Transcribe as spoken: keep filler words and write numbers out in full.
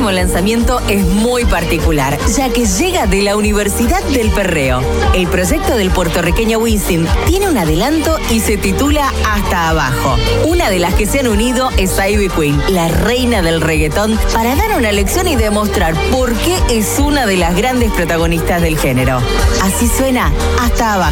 próximo lanzamiento es muy particular, ya que llega de la Universidad del Perreo. El proyecto del puertorriqueño Wisin tiene un adelanto y se titula Hasta Abajo. Una de las que se han unido es Ivy Queen, la reina del reggaetón, para dar una lección y demostrar por qué es una de las grandes protagonistas del género. Así suena Hasta Abajo.